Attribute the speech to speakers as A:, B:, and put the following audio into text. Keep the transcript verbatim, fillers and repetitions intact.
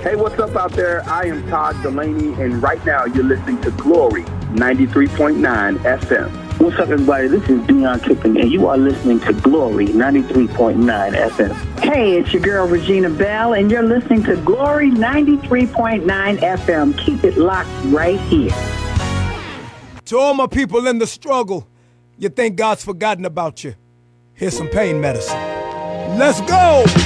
A: Hey, what's up out there? I am Todd Delaney, and right now you're listening to Glory ninety-three point nine F M.
B: What's up, everybody? This is Dion Kippen, and you are listening to Glory ninety-three point nine F M.
C: Hey, it's your girl, Regina Bell, and you're listening to Glory ninety-three point nine F M. Keep it locked right here.
D: To all my people in the struggle, you think God's forgotten about you. Here's some pain medicine. Let's go!